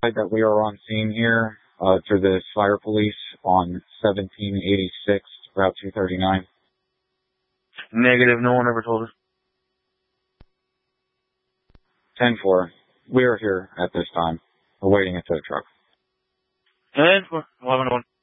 that we are on scene here to the fire police on 1786 Route 239. Negative, no one ever told us. 10-4. We are here at this time, awaiting a tow truck. 10-4, 11-1.